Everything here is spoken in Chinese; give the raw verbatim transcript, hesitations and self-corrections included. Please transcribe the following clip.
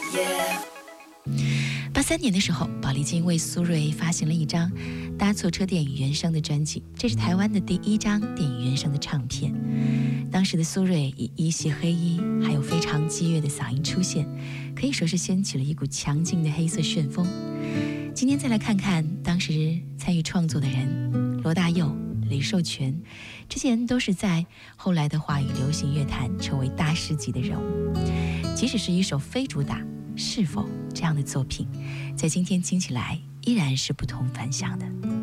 八三年的时候，宝丽金为苏芮发行了一张搭错车电影原声的专辑，这是台湾的第一张电影原声的唱片。当时的苏芮以一袭黑衣还有非常激越的嗓音出现，可以说是掀起了一股强劲的黑色旋风。今天再来看看当时参与创作的人，罗大佑、李寿全，这些人都是在后来的华语流行乐坛成为大师级的人物。即使是一首非主打是否这样的作品，在今天听起来依然是不同凡响的。